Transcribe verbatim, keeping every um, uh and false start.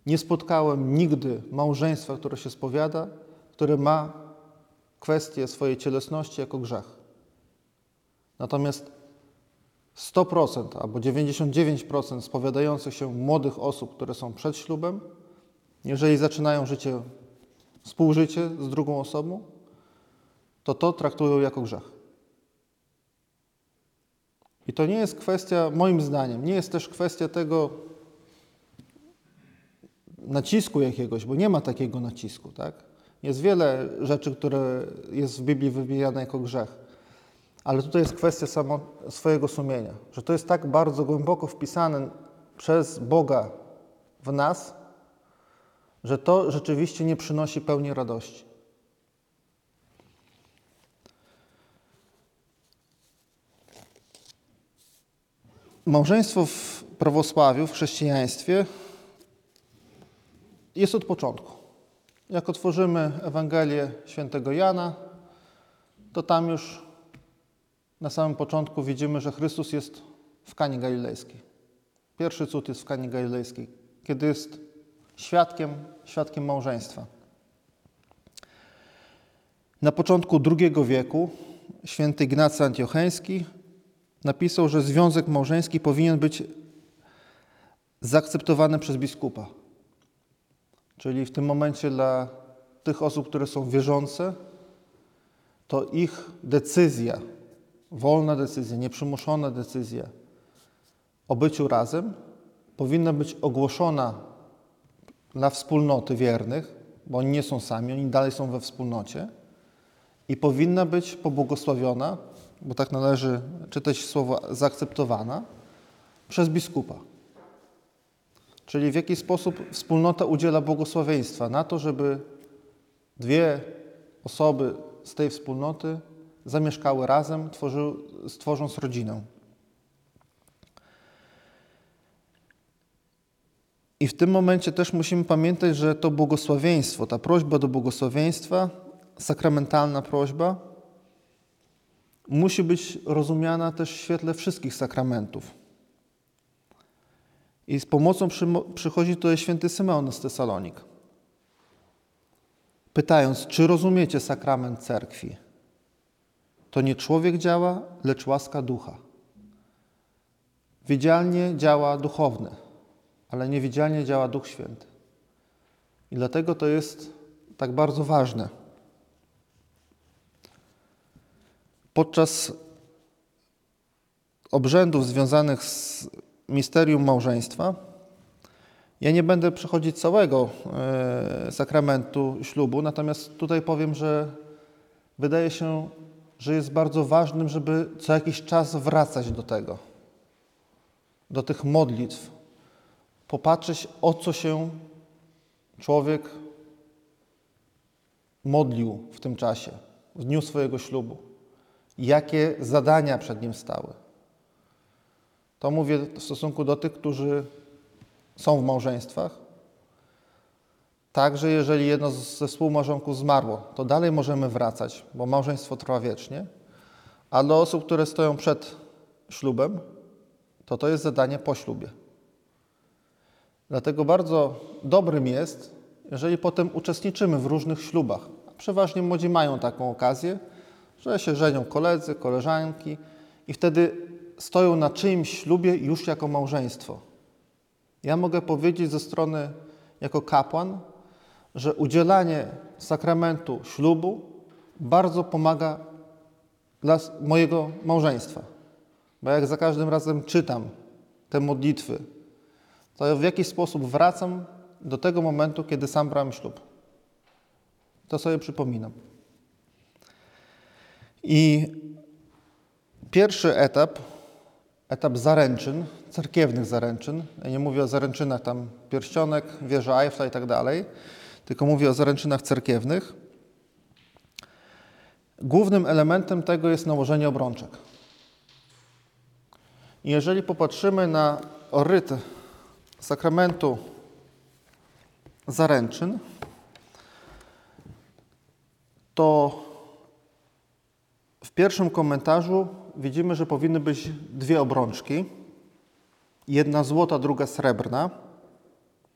Nie spotkałem nigdy małżeństwa, które się spowiada, które ma kwestię swojej cielesności jako grzech. Natomiast sto procent albo dziewięćdziesiąt dziewięć procent spowiadających się młodych osób, które są przed ślubem, jeżeli zaczynają życie, współżycie z drugą osobą, to to traktują jako grzech. I to nie jest kwestia, moim zdaniem, nie jest też kwestia tego nacisku jakiegoś, bo nie ma takiego nacisku, tak? Jest wiele rzeczy, które jest w Biblii wybijane jako grzech. Ale tutaj jest kwestia samo swojego sumienia, że to jest tak bardzo głęboko wpisane przez Boga w nas, że to rzeczywiście nie przynosi pełni radości. Małżeństwo w prawosławiu, w chrześcijaństwie jest od początku. Jak otworzymy Ewangelię świętego Jana, to tam już na samym początku widzimy, że Chrystus jest w Kanie Galilejskiej. Pierwszy cud jest w Kanie Galilejskiej, kiedy jest świadkiem, świadkiem małżeństwa. Na początku drugiego wieku święty Ignacy Antiocheński napisał, że związek małżeński powinien być zaakceptowany przez biskupa. Czyli w tym momencie dla tych osób, które są wierzące, to ich decyzja, wolna decyzja, nieprzymuszona decyzja o byciu razem powinna być ogłoszona dla wspólnoty wiernych, bo oni nie są sami, oni dalej są we wspólnocie i powinna być pobłogosławiona, bo tak należy czytać słowo zaakceptowana, przez biskupa. Czyli w jaki sposób wspólnota udziela błogosławieństwa na to, żeby dwie osoby z tej wspólnoty zamieszkały razem, tworzy, stworząc rodzinę. I w tym momencie też musimy pamiętać, że to błogosławieństwo, ta prośba do błogosławieństwa, sakramentalna prośba, musi być rozumiana też w świetle wszystkich sakramentów. I z pomocą przy, przychodzi tutaj święty Symeon z Tesalonik, pytając, czy rozumiecie sakrament cerkwi? To nie człowiek działa, lecz łaska ducha. Widzialnie działa duchowny, ale niewidzialnie działa Duch Święty. I dlatego to jest tak bardzo ważne. Podczas obrzędów związanych z misterium małżeństwa, ja nie będę przechodzić całego e, sakramentu ślubu, natomiast tutaj powiem, że wydaje się, że jest bardzo ważnym, żeby co jakiś czas wracać do tego, do tych modlitw, popatrzeć, o co się człowiek modlił w tym czasie, w dniu swojego ślubu, jakie zadania przed nim stały. To mówię w stosunku do tych, którzy są w małżeństwach. Także jeżeli jedno ze współmałżonków zmarło, to dalej możemy wracać, bo małżeństwo trwa wiecznie. A dla osób, które stoją przed ślubem, to to jest zadanie po ślubie. Dlatego bardzo dobrym jest, jeżeli potem uczestniczymy w różnych ślubach. A przeważnie młodzi mają taką okazję, że się żenią koledzy, koleżanki i wtedy stoją na czyimś ślubie już jako małżeństwo. Ja mogę powiedzieć ze strony jako kapłan, że udzielanie sakramentu ślubu bardzo pomaga dla mojego małżeństwa. Bo jak za każdym razem czytam te modlitwy, to w jakiś sposób wracam do tego momentu, kiedy sam brałem ślub. To sobie przypominam. I pierwszy etap, etap zaręczyn, cerkiewnych zaręczyn, ja nie mówię o zaręczynach tam pierścionek, wieża Eiffla i tak dalej, tylko mówię o zaręczynach cerkiewnych. Głównym elementem tego jest nałożenie obrączek. I jeżeli popatrzymy na ryt sakramentu zaręczyn, to w pierwszym komentarzu widzimy, że powinny być dwie obrączki. Jedna złota, druga srebrna.